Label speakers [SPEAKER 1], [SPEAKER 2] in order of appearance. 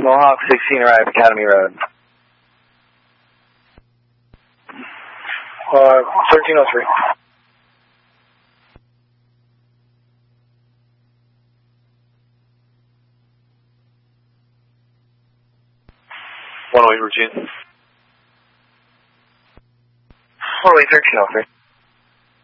[SPEAKER 1] Mohawk 16 arrive, Academy Road.
[SPEAKER 2] 1303.
[SPEAKER 3] One-way routine.
[SPEAKER 1] 1-way 1303.